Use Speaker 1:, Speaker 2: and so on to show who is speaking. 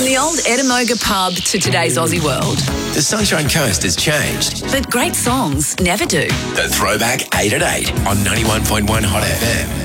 Speaker 1: From the old Edamoga pub to today's Aussie world.
Speaker 2: The Sunshine Coast has changed.
Speaker 1: But great songs never do.
Speaker 2: The Throwback 8 at 8 on 91.1 Hot FM.